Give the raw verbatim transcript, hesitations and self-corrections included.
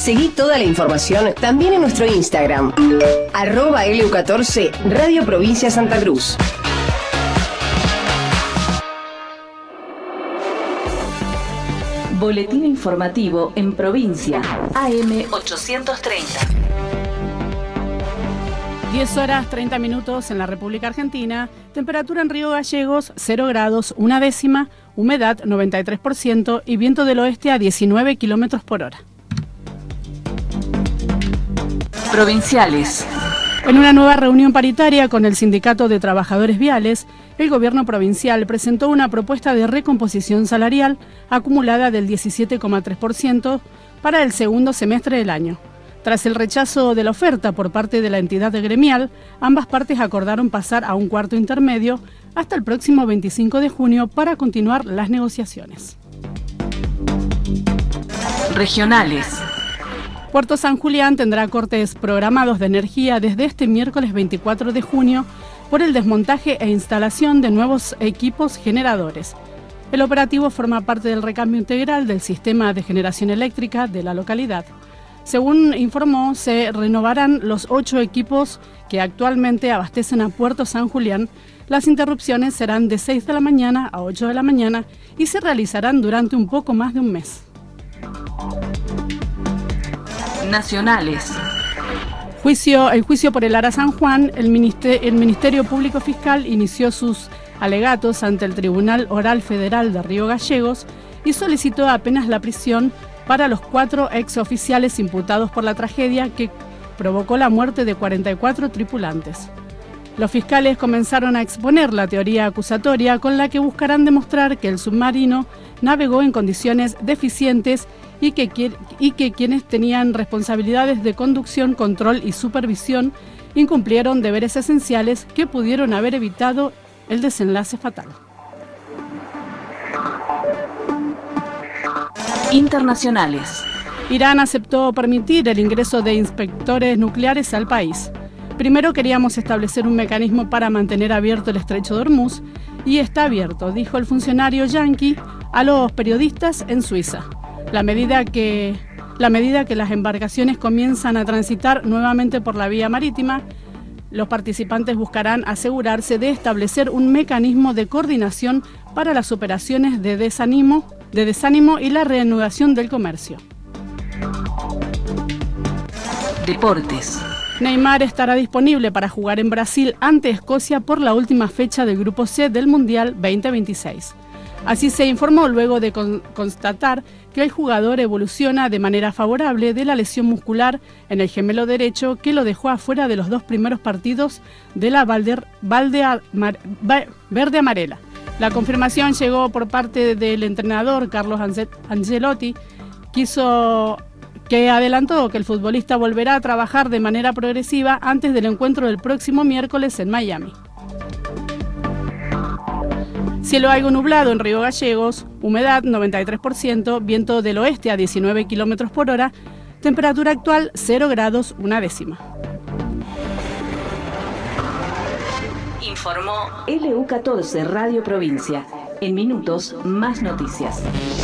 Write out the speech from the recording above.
Seguí toda la información también en nuestro Instagram, arroba L U catorce, Radio Provincia Santa Cruz. Boletín informativo en provincia, A M ochocientos treinta. diez horas treinta minutos en la República Argentina, temperatura en Río Gallegos cero grados, una décima, humedad noventa y tres por ciento y viento del oeste a diecinueve kilómetros por hora. Provinciales. En una nueva reunión paritaria con el Sindicato de Trabajadores Viales, el gobierno provincial presentó una propuesta de recomposición salarial acumulada del diecisiete coma tres por ciento para el segundo semestre del año. Tras el rechazo de la oferta por parte de la entidad gremial, ambas partes acordaron pasar a un cuarto intermedio hasta el próximo veinticinco de junio para continuar las negociaciones. Regionales. Puerto San Julián tendrá cortes programados de energía desde este miércoles veinticuatro de junio por el desmontaje e instalación de nuevos equipos generadores. El operativo forma parte del recambio integral del sistema de generación eléctrica de la localidad. Según informó, se renovarán los ocho equipos que actualmente abastecen a Puerto San Julián. Las interrupciones serán de seis de la mañana a ocho de la mañana y se realizarán durante un poco más de un mes. Nacionales. Juicio, el juicio por el Ara San Juan, el Ministerio, el Ministerio Público Fiscal inició sus alegatos ante el Tribunal Oral Federal de Río Gallegos y solicitó apenas la prisión para los cuatro exoficiales imputados por la tragedia que provocó la muerte de cuarenta y cuatro tripulantes. Los fiscales comenzaron a exponer la teoría acusatoria con la que buscarán demostrar que el submarino navegó en condiciones deficientes y que, y que quienes tenían responsabilidades de conducción, control y supervisión incumplieron deberes esenciales que pudieron haber evitado el desenlace fatal. Internacionales. Irán aceptó permitir el ingreso de inspectores nucleares al país. Primero queríamos establecer un mecanismo para mantener abierto el estrecho de Hormuz y está abierto, dijo el funcionario yanqui a los periodistas en Suiza. La medida que, la medida que las embarcaciones comienzan a transitar nuevamente por la vía marítima, los participantes buscarán asegurarse de establecer un mecanismo de coordinación para las operaciones de desánimo, de desánimo y la reanudación del comercio. Deportes. Neymar estará disponible para jugar en Brasil ante Escocia por la última fecha del Grupo C del Mundial veinte veintiséis. Así se informó luego de con- constatar que el jugador evoluciona de manera favorable de la lesión muscular en el gemelo derecho que lo dejó afuera de los dos primeros partidos de la Valder, Valde, Mar, Va, Verde Amarela. La confirmación llegó por parte del entrenador Carlos Ancelotti, quiso que adelantó que el futbolista volverá a trabajar de manera progresiva antes del encuentro del próximo miércoles en Miami. Cielo algo nublado en Río Gallegos, humedad noventa y tres por ciento, viento del oeste a diecinueve kilómetros por hora, temperatura actual cero grados, una décima. Informó L U catorce Radio Provincia. En minutos, más noticias.